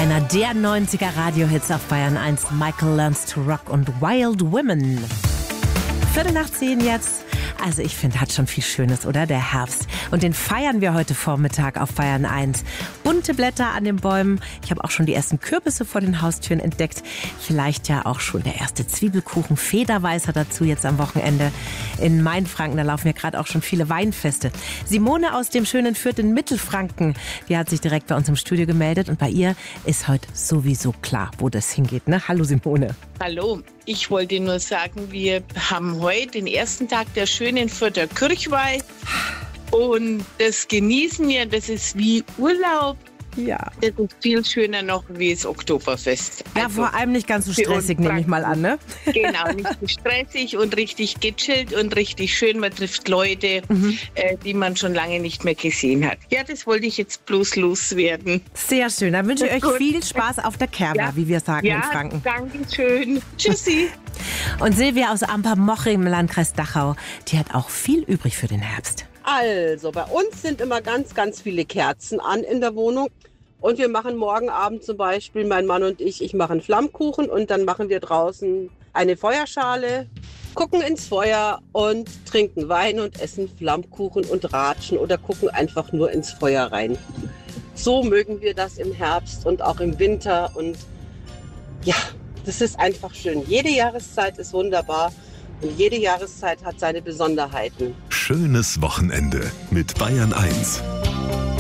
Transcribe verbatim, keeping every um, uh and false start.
Einer der neunziger Radiohits auf Bayern eins, Michael Learns to Rock und Wild Women. Viertel nach zehn jetzt. Also ich finde, hat schon viel Schönes, oder? Der Herbst. Und den feiern wir heute Vormittag auf Bayern eins. Bunte Blätter an den Bäumen. Ich habe auch schon die ersten Kürbisse vor den Haustüren entdeckt. Vielleicht ja auch schon der erste Zwiebelkuchen, Federweißer dazu jetzt am Wochenende. In Mainfranken, da laufen ja gerade auch schon viele Weinfeste. Simone aus dem schönen Fürth in Mittelfranken, die hat sich direkt bei uns im Studio gemeldet. Und bei ihr ist heute sowieso klar, wo das hingeht, ne? Hallo Simone. Hallo, ich wollte nur sagen, wir haben heute den ersten Tag der schönen Fürther Kirchweih und das genießen wir, das ist wie Urlaub. Ja. Das ist viel schöner noch wie das Oktoberfest. Ja, Also vor allem nicht ganz so stressig, nehme ich mal an, ne? Genau, nicht so stressig und richtig gechillt und richtig schön. Man trifft Leute, mhm. äh, die man schon lange nicht mehr gesehen hat. Ja, das wollte ich jetzt bloß loswerden. Sehr schön. Dann wünsche ich euch Gut. viel Spaß auf der Kerber, Ja. wie wir sagen Ja, in Franken. danke schön. Tschüssi. Und Silvia aus Ampermoch im Landkreis Dachau, die hat auch viel übrig für den Herbst. Also, bei uns sind immer ganz, ganz viele Kerzen an in der Wohnung. Und wir machen morgen Abend zum Beispiel, mein Mann und ich, ich mache einen Flammkuchen und dann machen wir draußen eine Feuerschale, gucken ins Feuer und trinken Wein und essen Flammkuchen und ratschen oder gucken einfach nur ins Feuer rein. So mögen wir das im Herbst und auch im Winter und ja, das ist einfach schön. Jede Jahreszeit ist wunderbar und jede Jahreszeit hat seine Besonderheiten. Schönes Wochenende mit Bayern eins.